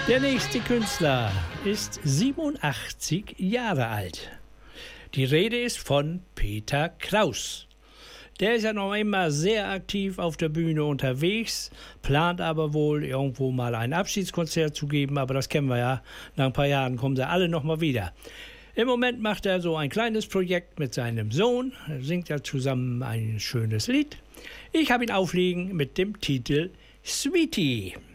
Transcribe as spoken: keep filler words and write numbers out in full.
Der nächste Künstler ist siebenundachtzig Jahre alt. Die Rede ist von Peter Kraus. Der ist ja noch immer sehr aktiv auf der Bühne unterwegs, plant aber wohl irgendwo mal ein Abschiedskonzert zu geben, aber das kennen wir ja, nach ein paar Jahren kommen sie alle noch mal wieder. Im Moment macht er so ein kleines Projekt mit seinem Sohn, er singt ja zusammen ein schönes Lied. Ich habe ihn auflegen mit dem Titel Sweetie.